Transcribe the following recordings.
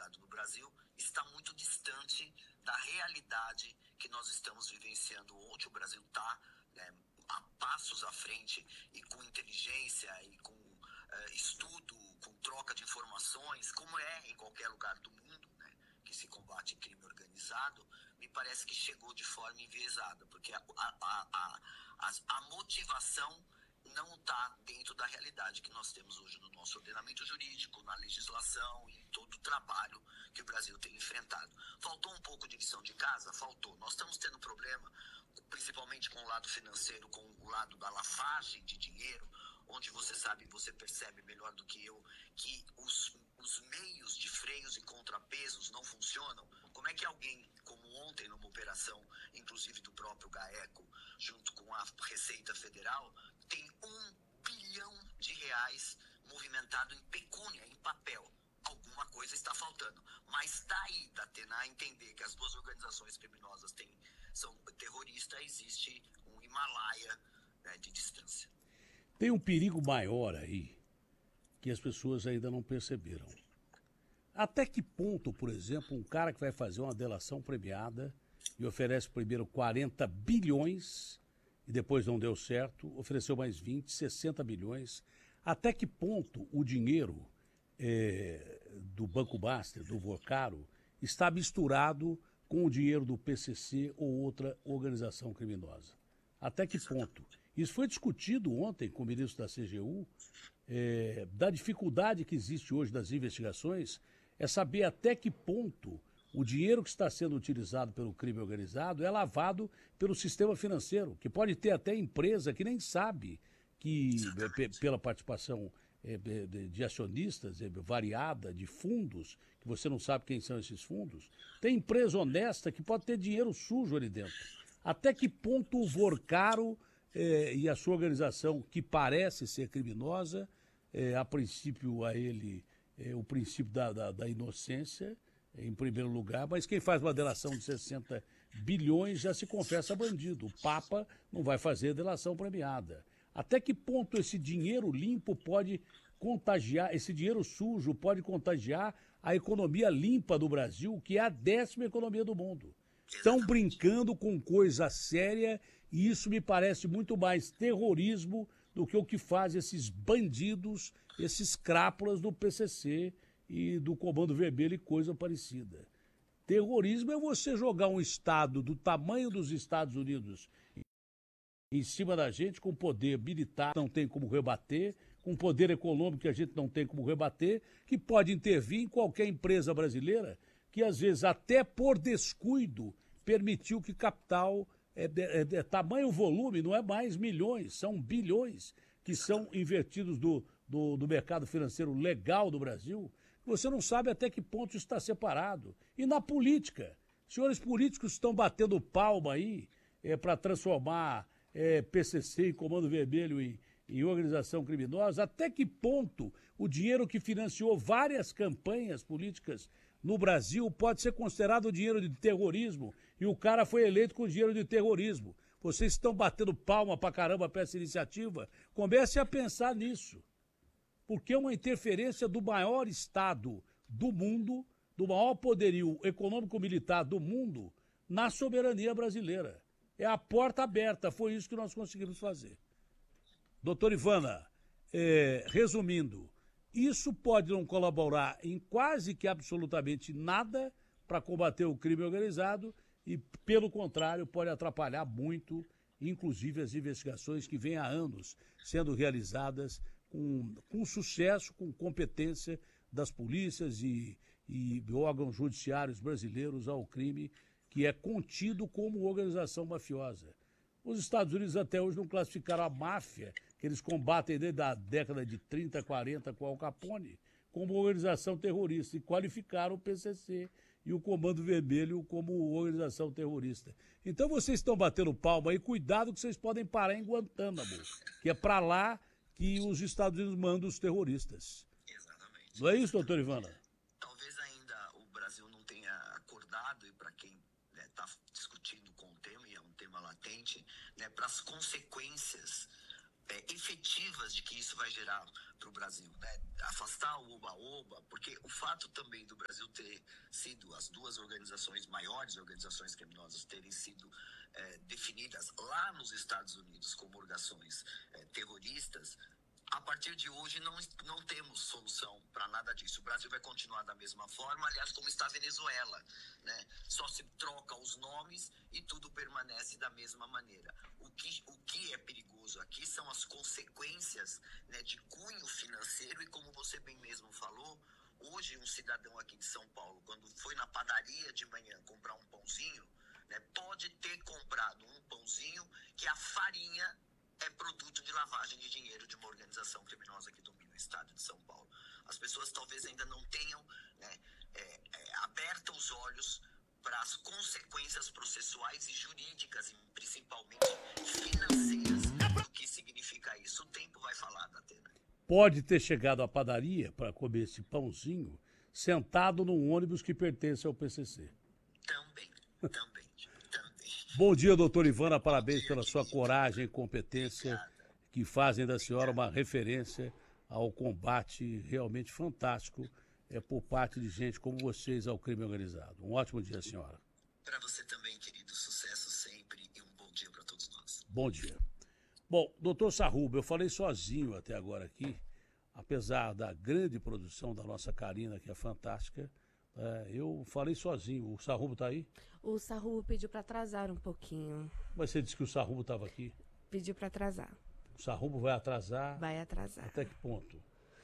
organizado no Brasil está muito distante da realidade que nós estamos vivenciando, onde o Brasil está a passos à frente e com inteligência e com estudo, com troca de informações, como é em qualquer lugar do mundo, né, que se combate crime organizado. Me parece que chegou de forma enviesada, porque a motivação não está dentro da realidade que nós temos hoje no nosso ordenamento jurídico, na legislação e em todo o trabalho que o Brasil tem enfrentado. Faltou um pouco de lição de casa? Faltou. Nós estamos tendo problema, principalmente com o lado financeiro, com o lado da lavagem de dinheiro, onde você sabe, você percebe melhor do que eu, que os meios de freios e contrapesos não funcionam. Como é que alguém, como ontem numa operação, inclusive do próprio GAECO, junto com a Receita Federal, tem R$ 1 bilhão movimentado em pecúnia, em papel? Alguma coisa está faltando. Mas daí, Datena, a entender que as duas organizações criminosas são terroristas, existe um Himalaia, né, de distância. Tem um perigo maior aí que as pessoas ainda não perceberam. Até que ponto, por exemplo, um cara que vai fazer uma delação premiada e oferece primeiro 40 bilhões e depois não deu certo, ofereceu mais 20, 60 bilhões. Até que ponto o dinheiro do Banco Master, do Vocaro, está misturado com o dinheiro do PCC ou outra organização criminosa? Até que ponto? Isso foi discutido ontem com o ministro da CGU, da dificuldade que existe hoje das investigações, é saber até que ponto o dinheiro que está sendo utilizado pelo crime organizado é lavado pelo sistema financeiro, que pode ter até empresa que nem sabe que, pela participação de acionistas variada, de fundos, que você não sabe quem são esses fundos, tem empresa honesta que pode ter dinheiro sujo ali dentro. Até que ponto o Vocaro e a sua organização, que parece ser criminosa, a princípio a ele o princípio da inocência, em primeiro lugar, mas quem faz uma delação de 60 bilhões já se confessa bandido. O Papa não vai fazer delação premiada. Até que ponto esse dinheiro limpo pode contagiar, esse dinheiro sujo pode contagiar a economia limpa do Brasil, que é a 10ª economia do mundo? Estão brincando com coisa séria e isso me parece muito mais terrorismo do que o que faz esses bandidos, esses crápulas do PCC e do Comando Vermelho e coisa parecida. Terrorismo é você jogar um Estado do tamanho dos Estados Unidos em cima da gente, com poder militar que não tem como rebater, com poder econômico que a gente não tem como rebater, que pode intervir em qualquer empresa brasileira, que às vezes até por descuido permitiu que capital, tamanho volume, não é mais milhões, são bilhões que são invertidos do mercado financeiro legal do Brasil. Você não sabe até que ponto isso está separado. E na política, senhores políticos estão batendo palma aí para transformar PCC em Comando Vermelho em organização criminosa. Até que ponto o dinheiro que financiou várias campanhas políticas no Brasil pode ser considerado dinheiro de terrorismo e o cara foi eleito com dinheiro de terrorismo? Vocês estão batendo palma pra caramba para essa iniciativa? Comece a pensar nisso. Porque é uma interferência do maior Estado do mundo, do maior poderio econômico-militar do mundo, na soberania brasileira. É a porta aberta, foi isso que nós conseguimos fazer. Doutor Ivana, resumindo, isso pode não colaborar em quase que absolutamente nada para combater o crime organizado e, pelo contrário, pode atrapalhar muito, inclusive as investigações que vêm há anos sendo realizadas com sucesso, com competência das polícias e órgãos judiciários brasileiros ao crime, que é contido como organização mafiosa. Os Estados Unidos até hoje não classificaram a máfia, que eles combatem desde a década de 30, 40 com Al Capone, como organização terrorista e qualificaram o PCC e o Comando Vermelho como organização terrorista. Então vocês estão batendo palma aí, cuidado que vocês podem parar em Guantánamo, que é para lá que os Estados Unidos mandam os terroristas. Exatamente. Não é isso, doutor Ivana? Talvez ainda o Brasil não tenha acordado, e para quem está discutindo com o tema, e é um tema latente, né, para as consequências efetivas de que isso vai gerar para o Brasil, né? Afastar o oba-oba, porque o fato também do Brasil ter sido as duas organizações, maiores organizações criminosas, terem sido definidas lá nos Estados Unidos como organizações terroristas, a partir de hoje não temos solução para nada disso. O Brasil vai continuar da mesma forma, aliás, como está a Venezuela, né? Só se troca os nomes e tudo permanece da mesma maneira. O que é perigoso aqui são as consequências, né, de cunho financeiro, e como você bem mesmo falou, hoje um cidadão aqui de São Paulo, quando foi na padaria de manhã comprar um pãozinho, né, pode ter comprado um pãozinho que a farinha é produto de lavagem de dinheiro de uma organização criminosa que domina o estado de São Paulo. As pessoas talvez ainda não tenham, né, aberto os olhos para as consequências processuais e jurídicas, e principalmente financeiras, do que significa isso. O tempo vai falar, Datena. Pode ter chegado à padaria para comer esse pãozinho sentado num ônibus que pertence ao PCC. Também. Bom dia, doutor Ivana, parabéns pela sua coragem e competência, que fazem da senhora uma referência ao combate realmente fantástico por parte de gente como vocês ao crime organizado. Um ótimo dia, senhora. Para você também, querido. Sucesso sempre e um bom dia para todos nós. Bom dia. Bom, doutor Sarrubo, eu falei sozinho até agora aqui, apesar da grande produção da nossa Karina, que é fantástica, eu falei sozinho. O Sarrubo está aí? O Sarrubo pediu para atrasar um pouquinho. Mas você disse que o Sarrubo estava aqui? Pediu para atrasar. O Sarrubo vai atrasar? Vai atrasar. Até que ponto?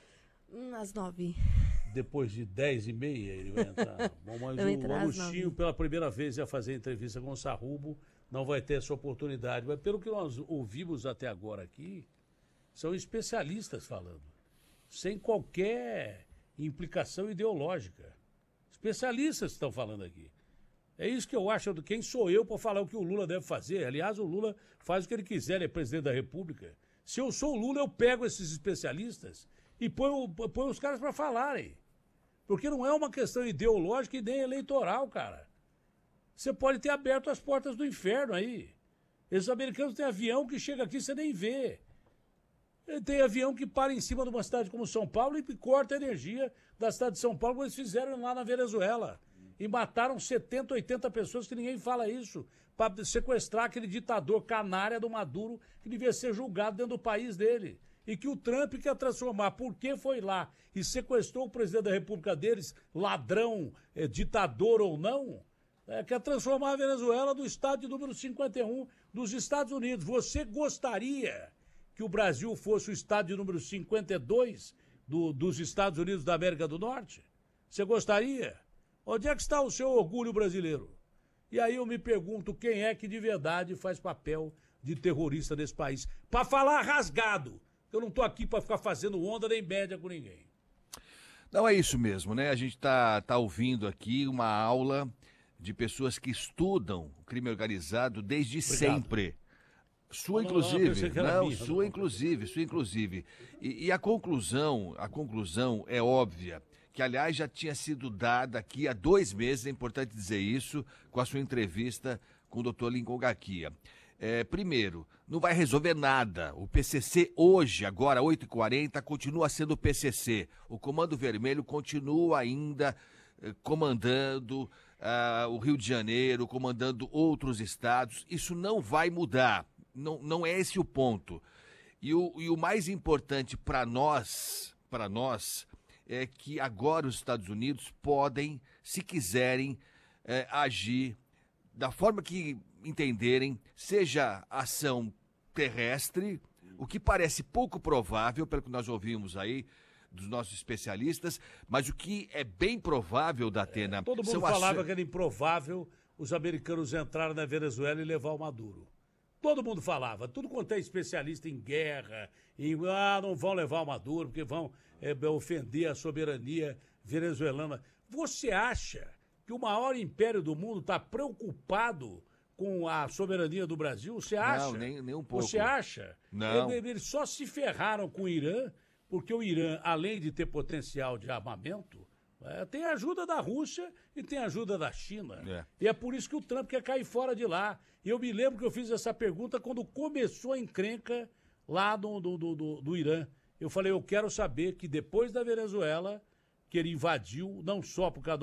Às 9. Depois de 10h30 ele vai entrar. Bom, mas o Agostinho, pela primeira vez, ia fazer entrevista com o Sarrubo, não vai ter essa oportunidade. Mas pelo que nós ouvimos até agora aqui, são especialistas falando, sem qualquer implicação ideológica. Especialistas estão falando aqui. É isso que eu acho. Quem sou eu para falar o que o Lula deve fazer? Aliás, o Lula faz o que ele quiser, ele é presidente da República. Se eu sou o Lula, eu pego esses especialistas e ponho os caras para falarem. Porque não é uma questão ideológica e nem eleitoral, cara. Você pode ter aberto as portas do inferno aí. Esses americanos têm avião que chega aqui e você nem vê. Tem avião que para em cima de uma cidade como São Paulo e corta a energia da cidade de São Paulo, como eles fizeram lá na Venezuela. E mataram 70, 80 pessoas, que ninguém fala isso, para sequestrar aquele ditador canária do Maduro, que devia ser julgado dentro do país dele. E que o Trump quer transformar, porque foi lá e sequestrou o presidente da República deles, ladrão, ditador ou não, quer transformar a Venezuela do estado de número 51 dos Estados Unidos. Você gostaria que o Brasil fosse o estado de número 52 dos Estados Unidos da América do Norte? Você gostaria? Onde é que está o seu orgulho brasileiro? E aí eu me pergunto quem é que de verdade faz papel de terrorista nesse país. Para falar rasgado. Eu não estou aqui para ficar fazendo onda nem média com ninguém. Não, é isso mesmo, né? A gente tá ouvindo aqui uma aula de pessoas que estudam o crime organizado desde sempre. Sua inclusive. E a conclusão é óbvia, que aliás já tinha sido dada aqui há 2 meses, é importante dizer isso, com a sua entrevista com o Dr. Lincoln Gaquia. Primeiro, não vai resolver nada. O PCC hoje, agora 8h40, continua sendo o PCC. O Comando Vermelho continua ainda comandando o Rio de Janeiro, comandando outros estados. Isso não vai mudar. Não é esse o ponto. E o mais importante para nós, é que agora os Estados Unidos podem, se quiserem, agir da forma que entenderem, seja ação terrestre, o que parece pouco provável, pelo que nós ouvimos aí dos nossos especialistas, mas o que é bem provável, Datena... Todo mundo falava que era improvável os americanos entrarem na Venezuela e levar o Maduro. Todo mundo falava, tudo quanto é especialista em guerra, não vão levar o Maduro, porque vão ofender a soberania venezuelana. Você acha que o maior império do mundo está preocupado com a soberania do Brasil? Você acha? Não, nem um pouco. Você acha? Não. Eles só se ferraram com o Irã, porque o Irã, além de ter potencial de armamento, tem ajuda da Rússia e tem ajuda da China. E é por isso que o Trump quer cair fora de lá. E eu me lembro que eu fiz essa pergunta quando começou a encrenca lá do Irã. Eu falei, eu quero saber que depois da Venezuela, que ele invadiu, não só por causa